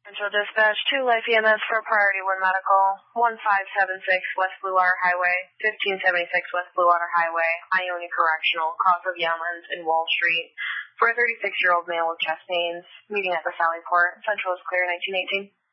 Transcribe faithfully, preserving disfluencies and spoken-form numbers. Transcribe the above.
Central Dispatch, two Life E M S for Priority one Medical, one five seven six West Blue Water Highway, fifteen seventy-six West Blue Water Highway, Ione Correctional, cause of Yelmans in Wall Street, for a thirty-six-year-old male with chest pains, meeting at the Sally Port. Central is clear, nineteen eighteen.